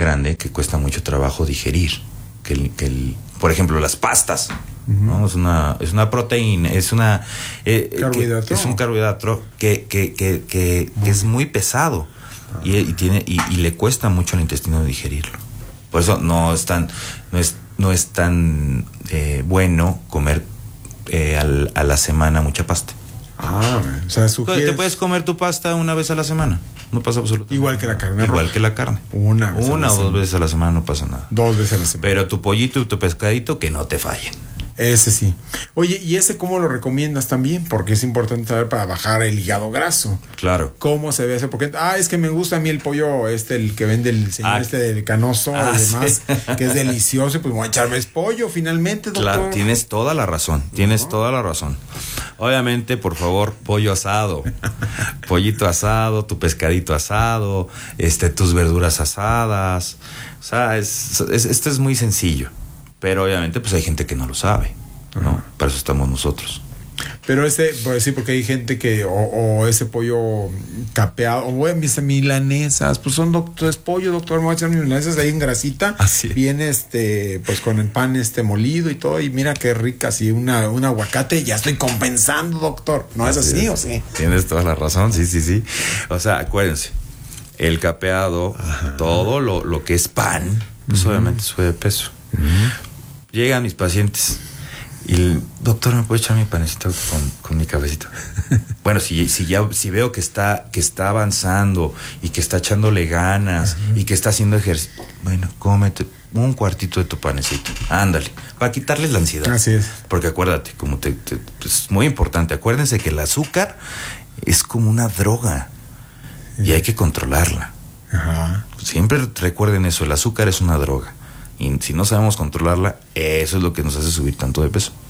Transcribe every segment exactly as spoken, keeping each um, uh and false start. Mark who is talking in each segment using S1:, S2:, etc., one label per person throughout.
S1: grande que cuesta mucho trabajo digerir. Que el, que el, por ejemplo, las pastas, uh-huh. ¿no? Es una, es una proteína, es una eh,
S2: carbohidrato.
S1: Que, es un carbohidrato que, que, que, que, que es muy pesado uh-huh. y, y tiene y, y le cuesta mucho al intestino digerirlo. Por eso no es tan no es no es tan eh, bueno comer eh, al, a la semana mucha pasta.
S2: Ah, o sea, sugieres...
S1: Te puedes comer tu pasta una vez a la semana. No pasa absolutamente
S2: igual que la carne
S1: igual
S2: roja.
S1: que la carne
S2: una vez
S1: una o dos veces a la semana no pasa nada.
S2: Dos veces a la semana.
S1: Pero tu pollito y tu pescadito que no te fallen.
S2: Ese sí. Oye, ¿y ese cómo lo recomiendas también? Porque es importante saber para bajar el hígado graso.
S1: Claro.
S2: ¿Cómo se ve ese? Porque, ah, es que me gusta a mí el pollo, este, el que vende el señor ah, este del Canoso
S1: ah,
S2: y demás,
S1: sí.
S2: que es delicioso, y pues voy a echarme es pollo finalmente, doctor.
S1: Claro, tienes toda la razón, tienes no. toda la razón. Obviamente, por favor, pollo asado, pollito asado, tu pescadito asado, este, tus verduras asadas. O sea, es, es, esto es muy sencillo. Pero obviamente pues hay gente que no lo sabe, ¿no? Uh-huh. Para eso estamos nosotros.
S2: Pero ese, pues sí, porque hay gente que, o, o ese pollo capeado, o bueno, mis milanesas, pues son doctor, es pollo, doctor, me voy a echar mis milanesas ahí en grasita,
S1: así
S2: viene este, pues con el pan este molido y todo, y mira qué rica, así una, un aguacate, ya estoy compensando, doctor. ¿No así es así es. o sí?
S1: Tienes toda la razón, sí, sí, sí. O sea, acuérdense, el capeado, ajá. todo lo, lo que es pan, pues uh-huh. obviamente sube de peso. Uh-huh. Llegan mis pacientes y el doctor, ¿me puede echar mi panecito con, con mi cabecito? Bueno, si, si ya si veo que está que está avanzando y que está echándole ganas uh-huh. y que está haciendo ejercicio, bueno, cómete un cuartito de tu panecito, ándale, para quitarles la ansiedad.
S2: Así es.
S1: Porque acuérdate, como te, te es muy importante, acuérdense que el azúcar es como una droga uh-huh. y hay que controlarla. Uh-huh. Siempre recuerden eso, el azúcar es una droga. Y si no sabemos controlarla, eso es lo que nos hace subir tanto de peso.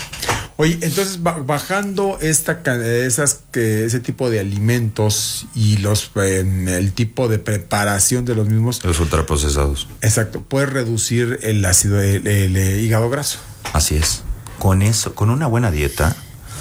S2: Oye, entonces bajando esta esas que ese tipo de alimentos y los eh, el tipo de preparación de los mismos,
S1: los ultraprocesados.
S2: Exacto, puedes reducir el ácido el, el, el hígado graso.
S1: Así es. Con eso, con una buena dieta,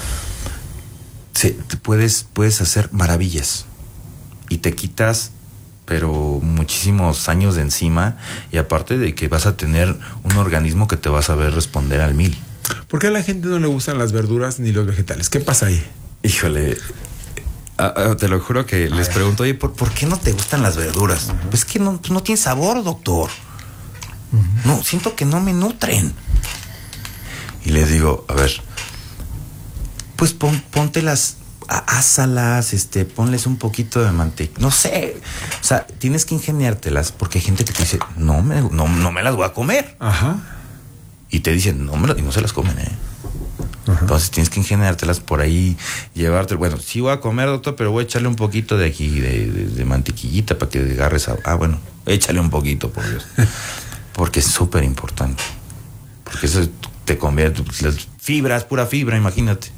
S1: se, te puedes puedes hacer maravillas y te quitas pero muchísimos años de encima, y aparte de que vas a tener un organismo que te va a saber responder al mil.
S2: ¿Por qué a la gente no le gustan las verduras ni los vegetales? ¿Qué pasa ahí?
S1: Híjole, a, a, te lo juro que a les ver. pregunto, oye, ¿por, ¿por qué no te gustan las verduras? Uh-huh. Pues que no, no tiene sabor, doctor. Uh-huh. No, siento que no me nutren. Y les digo, a ver, pues pon, póntelas... ásalas, este, ponles un poquito de mantequilla, no sé, o sea, tienes que ingeniártelas, porque hay gente que te dice, no me, no, no me las voy a comer.
S2: Ajá.
S1: Y te dicen, no me las, y no se las comen, eh. Ajá. Entonces tienes que ingeniártelas por ahí, llevarte, bueno, sí voy a comer, doctor, pero voy a echarle un poquito de aquí, de, de, de mantequillita para que agarres a, ah, bueno, échale un poquito, por Dios. Porque es súper importante. Porque eso te convierte, las fibras, pura fibra, imagínate.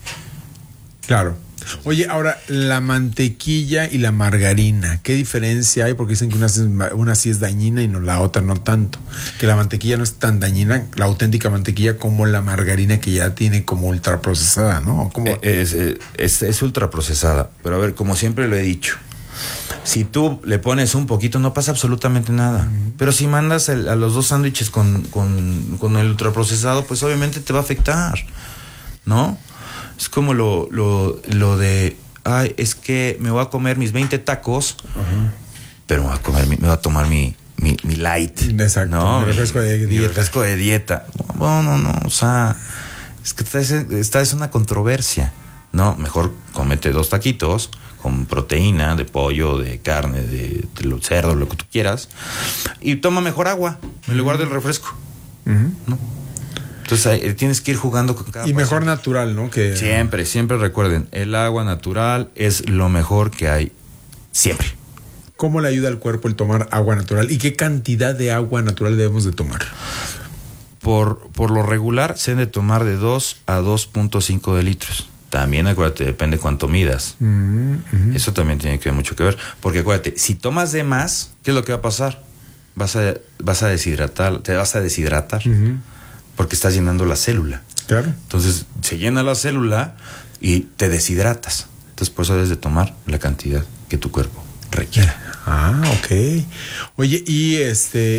S2: Claro. Oye, ahora, la mantequilla y la margarina, ¿qué diferencia hay? Porque dicen que una, una sí es dañina y no, la otra no tanto. Que la mantequilla no es tan dañina, la auténtica mantequilla, como la margarina que ya tiene como ultraprocesada, ¿no? ¿Cómo?
S1: Es, es, es ultraprocesada, pero a ver, como siempre lo he dicho, si tú le pones un poquito no pasa absolutamente nada. Uh-huh. Pero si mandas el, a los dos sándwiches con, con, con el ultraprocesado, pues obviamente te va a afectar, ¿no? Es como lo, lo, lo de, ay, es que me voy a comer mis veinte tacos, uh-huh. pero me voy a comer, me voy a tomar mi, mi, mi light.
S2: Exacto.
S1: ¿no?
S2: Mi refresco de dieta.
S1: Mi refresco de dieta. No, no, no, o sea, es que esta es, esta es una controversia, ¿no? Mejor cómete dos taquitos con proteína de pollo, de carne, de, de cerdo, lo que tú quieras, y toma mejor agua en lugar uh-huh. del refresco, uh-huh. ¿no? Entonces eh, tienes que ir jugando con cada
S2: y
S1: paso.
S2: Mejor natural, ¿no? Que
S1: siempre, siempre recuerden, el agua natural es lo mejor que hay, siempre.
S2: ¿Cómo le ayuda al cuerpo el tomar agua natural? ¿Y qué cantidad de agua natural debemos de tomar?
S1: Por, por lo regular se debe tomar de dos a dos punto cinco de litros. También acuérdate, depende cuánto midas. Mm-hmm. Eso también tiene que ver mucho que ver. Porque acuérdate, si tomas de más, ¿qué es lo que va a pasar? Vas a, vas a deshidratar, te vas a deshidratar. Mm-hmm. Porque estás llenando la célula.
S2: Claro.
S1: Entonces se llena la célula y te deshidratas. Entonces por eso debes de tomar la cantidad que tu cuerpo requiera.
S2: Ah, ok. Oye, y este